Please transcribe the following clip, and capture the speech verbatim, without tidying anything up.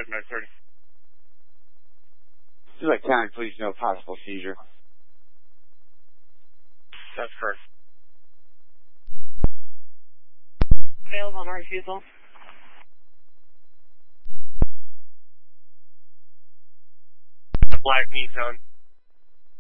advise nine thirty. Select County, please, no possible seizure. That's correct. Available on refusal. Black Nissan.